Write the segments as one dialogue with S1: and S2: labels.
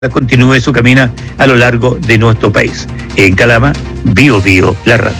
S1: continúe su camino a lo largo de nuestro país. En Calama, Bio Bio, la radio.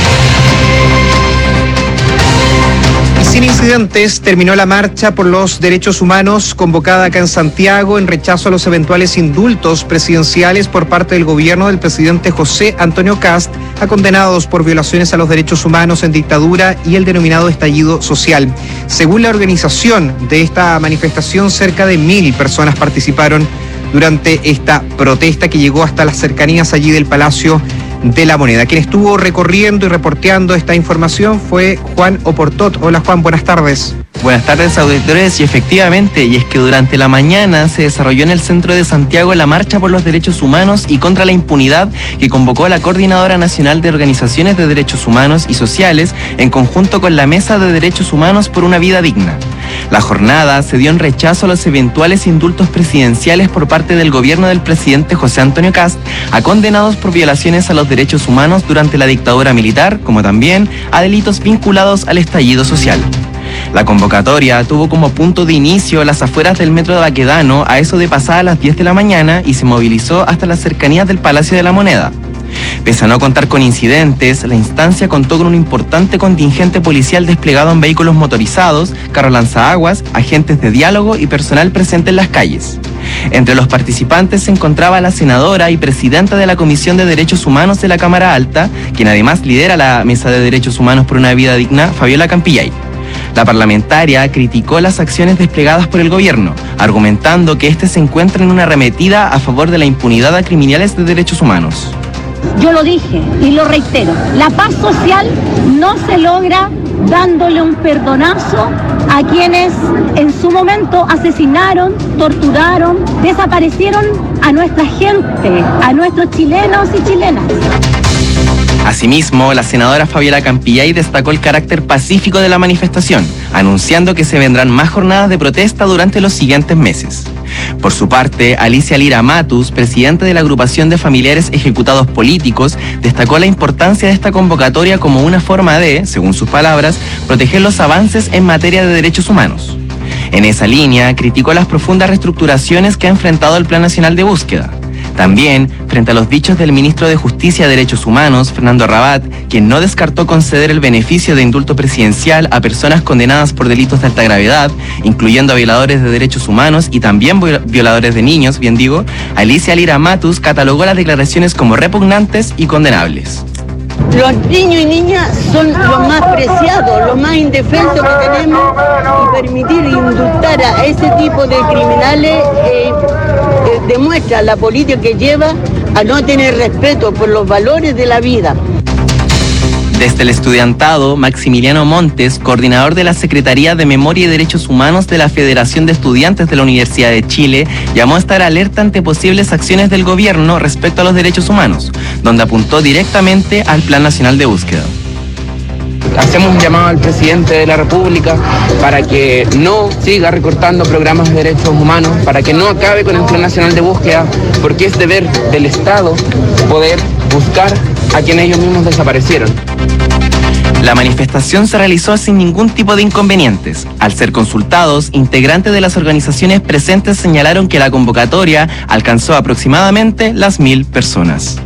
S2: Sin incidentes, terminó la marcha por los derechos humanos convocada acá en Santiago en rechazo a los eventuales indultos presidenciales por parte del gobierno del presidente José Antonio Kast a condenados por violaciones a los derechos humanos en dictadura y el denominado estallido social. Según la organización de esta manifestación, cerca de 1.000 personas participaron durante esta protesta que llegó hasta las cercanías allí del Palacio de la Moneda. Quien estuvo recorriendo y reporteando esta información fue Juan Oportot. Hola Juan, buenas tardes.
S3: Buenas tardes, auditores, y efectivamente, y es que durante la mañana se desarrolló en el centro de Santiago la marcha por los derechos humanos y contra la impunidad que convocó a la Coordinadora Nacional de Organizaciones de Derechos Humanos y Sociales en conjunto con la Mesa de Derechos Humanos por una Vida Digna. La jornada se dio en rechazo a los eventuales indultos presidenciales por parte del gobierno del presidente José Antonio Kast a condenados por violaciones a los derechos humanos durante la dictadura militar, como también a delitos vinculados al estallido social. La convocatoria tuvo como punto de inicio las afueras del metro de Baquedano a eso de pasadas las 10 de la mañana y se movilizó hasta las cercanías del Palacio de la Moneda. Pese a no contar con incidentes, la instancia contó con un importante contingente policial desplegado en vehículos motorizados, carros lanzaguas, agentes de diálogo y personal presente en las calles. Entre los participantes se encontraba la senadora y presidenta de la Comisión de Derechos Humanos de la Cámara Alta, quien además lidera la Mesa de Derechos Humanos por una Vida Digna, Fabiola Campillay. La parlamentaria criticó las acciones desplegadas por el gobierno, argumentando que este se encuentra en una arremetida a favor de la impunidad a criminales de derechos humanos.
S4: Yo lo dije y lo reitero, la paz social no se logra dándole un perdonazo a quienes en su momento asesinaron, torturaron, desaparecieron a nuestra gente, a nuestros chilenos y chilenas.
S3: Asimismo, la senadora Fabiola Campillay destacó el carácter pacífico de la manifestación, anunciando que se vendrán más jornadas de protesta durante los siguientes meses. Por su parte, Alicia Lira Matus, presidenta de la agrupación de familiares ejecutados políticos, destacó la importancia de esta convocatoria como una forma de, según sus palabras, proteger los avances en materia de derechos humanos. En esa línea, criticó las profundas reestructuraciones que ha enfrentado el Plan Nacional de Búsqueda. También, frente a los dichos del ministro de Justicia y Derechos Humanos, Fernando Rabat, quien no descartó conceder el beneficio de indulto presidencial a personas condenadas por delitos de alta gravedad, incluyendo a violadores de derechos humanos y también violadores de niños, bien digo, Alicia Lira Matus catalogó las declaraciones como repugnantes y condenables.
S5: Los niños y niñas son los más preciados, los más indefensos que tenemos, y permitir indultar a ese tipo de criminales demuestra la política que lleva a no tener respeto por los valores de la vida.
S3: Desde el estudiantado, Maximiliano Montes, coordinador de la Secretaría de Memoria y Derechos Humanos de la Federación de Estudiantes de la Universidad de Chile, llamó a estar alerta ante posibles acciones del gobierno respecto a los derechos humanos, donde apuntó directamente al Plan Nacional de Búsqueda.
S6: Hacemos un llamado al presidente de la República para que no siga recortando programas de derechos humanos, para que no acabe con el Plan Nacional de Búsqueda, porque es deber del Estado poder buscar a quienes ellos mismos desaparecieron.
S3: La manifestación se realizó sin ningún tipo de inconvenientes. Al ser consultados, integrantes de las organizaciones presentes señalaron que la convocatoria alcanzó aproximadamente las 1.000 personas.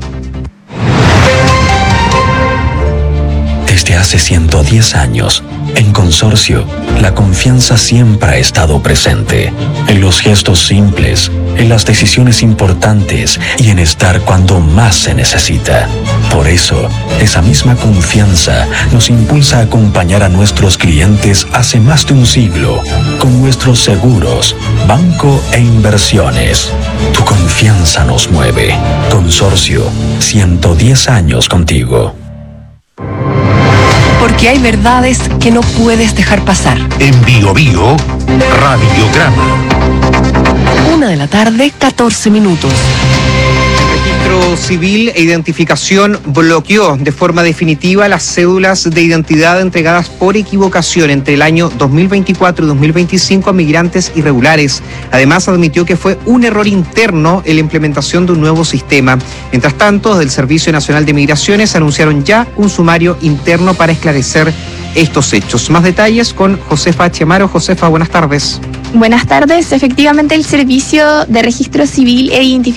S7: Desde hace 110 años, en Consorcio, la confianza siempre ha estado presente, en los gestos simples, en las decisiones importantes y en estar cuando más se necesita. Por eso, esa misma confianza nos impulsa a acompañar a nuestros clientes hace más de un siglo, con nuestros seguros, banco e inversiones. Tu confianza nos mueve. Consorcio, 110 años contigo.
S8: Porque hay verdades que no puedes dejar pasar.
S9: En Bio Bio, Radiograma.
S8: 1:14 p.m.
S2: Registro Civil e Identificación bloqueó de forma definitiva las cédulas de identidad entregadas por equivocación entre el año 2024 y 2025 a migrantes irregulares. Además, admitió que fue un error interno en la implementación de un nuevo sistema. Mientras tanto, desde el Servicio Nacional de Migraciones anunciaron ya un sumario interno para esclarecer estos hechos. Más detalles con Josefa Chiamaro. Josefa, buenas tardes.
S10: Buenas tardes. Efectivamente, el Servicio de Registro Civil e Identificación